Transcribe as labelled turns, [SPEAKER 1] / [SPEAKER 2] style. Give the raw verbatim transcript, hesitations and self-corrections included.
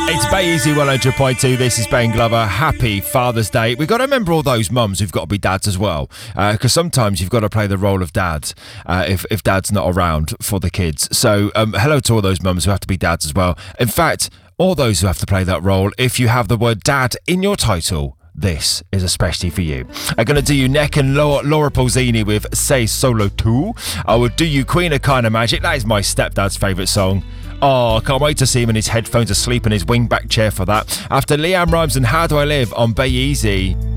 [SPEAKER 1] It's Bay Easy one hundred point two. This is Ben Glover. Happy Father's Day. We've got to remember all those mums who've got to be dads as well, because uh, sometimes you've got to play the role of dad uh, if, if dad's not around for the kids. So um, hello to all those mums who have to be dads as well. In fact, all those who have to play that role, if you have the word dad in your title, this is especially for you. I'm going to do you Neck and Laura, Laura Pausini with Say Solo two. I will do you Queen of Kind of Magic. That is my stepdad's favourite song. Oh, I can't wait to see him in his headphones asleep in his wingback chair for that. After Liam Rimes and How Do I Live on Bay Easy.